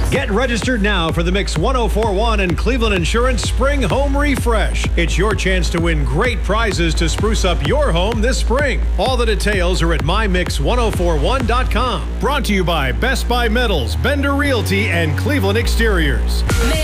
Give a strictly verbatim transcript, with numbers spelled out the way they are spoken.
Get registered now for the Mix one oh four point one and Cleveland Insurance Spring Home Refresh. It's your chance to win great prizes to spruce up your home this spring. All the details are at my mix one oh four one dot com. Brought to you by Best Buy Metals, Bender Realty, and Cleveland Exteriors.